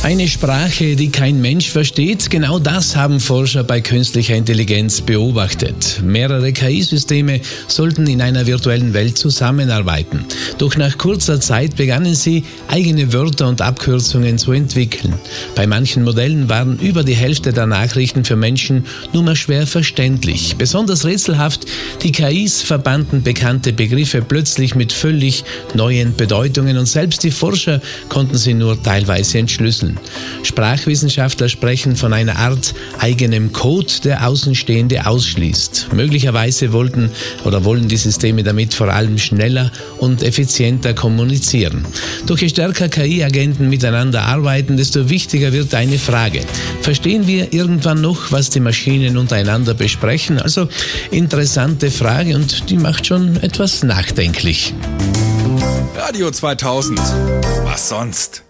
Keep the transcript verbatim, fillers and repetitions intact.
Eine Sprache, die kein Mensch versteht, genau das haben Forscher bei künstlicher Intelligenz beobachtet. Mehrere K I-Systeme sollten in einer virtuellen Welt zusammenarbeiten. Doch nach kurzer Zeit begannen sie, eigene Wörter und Abkürzungen zu entwickeln. Bei manchen Modellen waren über die Hälfte der Nachrichten für Menschen nur mehr schwer verständlich. Besonders rätselhaft, die K Is verbanden bekannte Begriffe plötzlich mit völlig neuen Bedeutungen und selbst die Forscher konnten sie nur teilweise entschlüsseln. Sprachwissenschaftler sprechen von einer Art eigenem Code, der Außenstehende ausschließt. Möglicherweise wollten oder wollen die Systeme damit vor allem schneller und effizienter kommunizieren. Doch je stärker K I-Agenten miteinander arbeiten, desto wichtiger wird eine Frage. Verstehen wir irgendwann noch, was die Maschinen untereinander besprechen? Also interessante Frage und die macht schon etwas nachdenklich. Radio zweitausend. Was sonst?